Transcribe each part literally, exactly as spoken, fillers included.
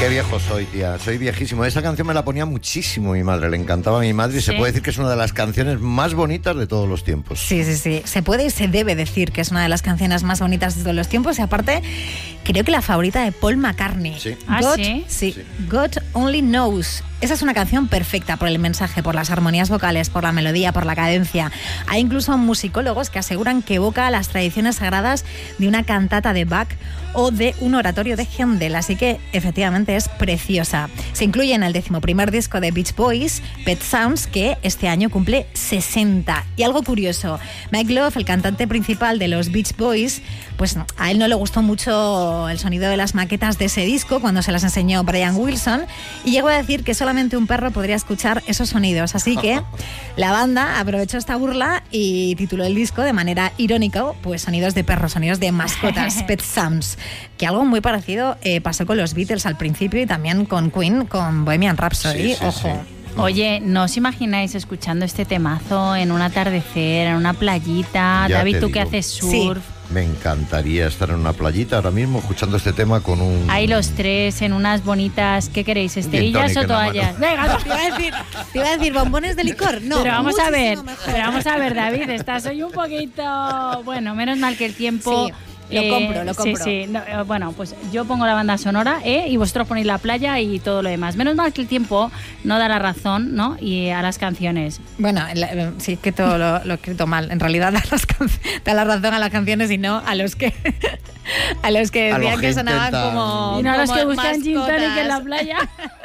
Qué viejo soy, tía. Soy viejísimo. Esa canción me la ponía muchísimo mi madre. Le encantaba a mi madre y ¿Sí? se puede decir que es una de las canciones más bonitas de todos los tiempos. Sí, sí, sí. Se puede y se debe decir que es una de las canciones más bonitas de todos los tiempos. Y aparte, creo que la favorita de Paul McCartney. Sí. ¿Ah, God, sí? Sí. Sí. God Only Knows. Esa es una canción perfecta por el mensaje, por las armonías vocales, por la melodía, por la cadencia. Hay incluso musicólogos que aseguran que evoca las tradiciones sagradas de una cantata de Bach o de un oratorio de Händel, así que efectivamente es preciosa. Se incluye en el decimoprimer disco de Beach Boys, Pet Sounds, que este año cumple sesenta. Y algo curioso, Mike Love, el cantante principal de los Beach Boys, pues a él no le gustó mucho el sonido de las maquetas de ese disco cuando se las enseñó Brian Wilson, y llegó a decir que solamente un perro podría escuchar esos sonidos, así que la banda aprovechó esta burla y tituló el disco de manera irónica, pues sonidos de perros, sonidos de mascotas, Pet Sounds, que algo muy parecido eh, pasó con los Beatles al principio y también con Queen, con Bohemian Rhapsody. Sí, sí, Ojo. sí. Oye, ¿no os imagináis escuchando este temazo en un atardecer, en una playita? Ya David, te tú que digo. haces Sí. surf. Me encantaría estar en una playita ahora mismo escuchando este tema con un... Ahí los tres en unas bonitas, ¿qué queréis? ¿Esterillas tonic o en la mano. toallas? Venga, Te iba a decir, te iba a decir bombones de licor. No, pero vamos a ver, muchísimo mejor. pero vamos a ver, David, estás hoy un poquito... Bueno, menos mal que el tiempo... Sí, lo compro, lo compro. Sí, sí. No, eh, bueno, pues yo pongo la banda sonora ¿eh? y vosotros ponéis la playa y todo lo demás. Menos mal que el tiempo no da la razón, ¿no? Y a las canciones. Bueno, la- sí que todo lo, lo he escrito mal. En realidad da, las can- da la razón a las canciones y no a los que a los que A los decían que que sonaban intentan- como Y no a los como que buscan gin tonic en la mascotas. playa.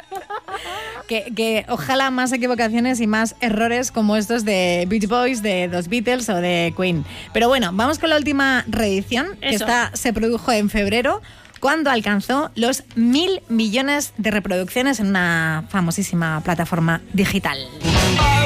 Que, que ojalá más equivocaciones y más errores como estos de Beach Boys, de los Beatles o de Queen. Pero bueno, vamos con la última reedición, que Eso. esta se produjo en febrero, cuando alcanzó los mil millones de reproducciones en una famosísima plataforma digital.